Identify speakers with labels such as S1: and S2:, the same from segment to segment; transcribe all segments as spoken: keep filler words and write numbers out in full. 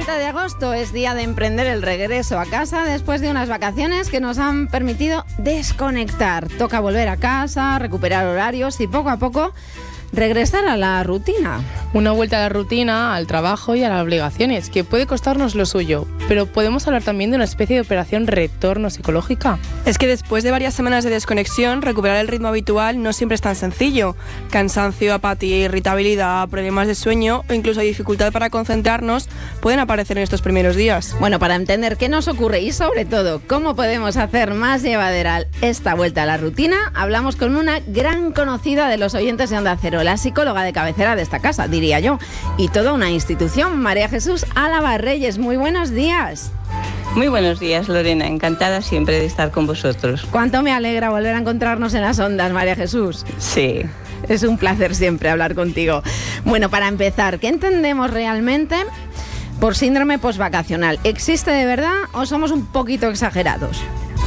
S1: treinta de agosto es día de emprender el regreso a casa después de unas vacaciones que nos han permitido desconectar. Toca volver a casa, recuperar horarios y poco a poco regresar a la rutina.
S2: Una vuelta a la rutina, al trabajo y a las obligaciones, que puede costarnos lo suyo, pero podemos hablar también de una especie de operación retorno psicológica.
S3: Es que después de varias semanas de desconexión, recuperar el ritmo habitual no siempre es tan sencillo. Cansancio, apatía, irritabilidad, problemas de sueño o incluso dificultad para concentrarnos pueden aparecer en estos primeros días.
S1: Bueno, para entender qué nos ocurre y sobre todo cómo podemos hacer más llevadera esta vuelta a la rutina, hablamos con una gran conocida de los oyentes de Onda Cero, la psicóloga de cabecera de esta casa, diría yo, y toda una institución, María Jesús Álava Reyes. Muy buenos días.
S4: Muy buenos días, Lorena. Encantada siempre de estar con vosotros.
S1: Cuánto me alegra volver a encontrarnos en las ondas, María Jesús.
S4: Sí.
S1: Es un placer siempre hablar contigo. Bueno, para empezar, ¿qué entendemos realmente por síndrome postvacacional? ¿Existe de verdad o somos un poquito exagerados?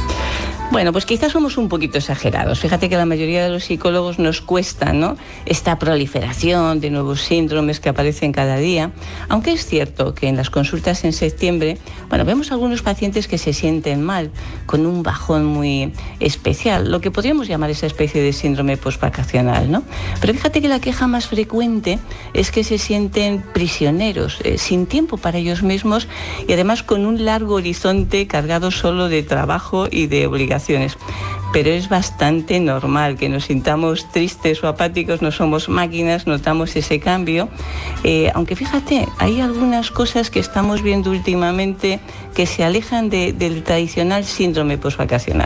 S4: Bueno, pues quizás somos un poquito exagerados. Fíjate que a la mayoría de los psicólogos nos cuesta, ¿no?, esta proliferación de nuevos síndromes que aparecen cada día, aunque es cierto que en las consultas en septiembre, bueno, vemos algunos pacientes que se sienten mal, con un bajón muy especial, lo que podríamos llamar esa especie de síndrome postvacacional, ¿no? Pero fíjate que la queja más frecuente es que se sienten prisioneros, eh, sin tiempo para ellos mismos y además con un largo horizonte cargado solo de trabajo y de obligaciones. Pero es bastante normal que nos sintamos tristes o apáticos, no somos máquinas, notamos ese cambio. Eh, aunque fíjate, hay algunas cosas que estamos viendo últimamente que se alejan de, del tradicional síndrome postvacacional.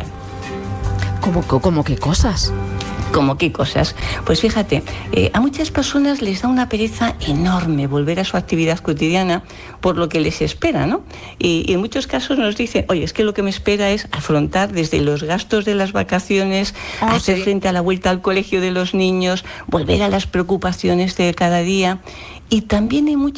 S1: ¿Cómo, cómo qué cosas?
S4: ¿Cómo qué cosas? Pues fíjate, eh, a muchas personas les da una pereza enorme volver a su actividad cotidiana por lo que les espera, ¿no? Y, y en muchos casos nos dicen, oye, es que lo que me espera es afrontar desde los gastos de las vacaciones, oh, hacer sí. frente a la vuelta al colegio de los niños, volver a las preocupaciones de cada día. Y también hay muchas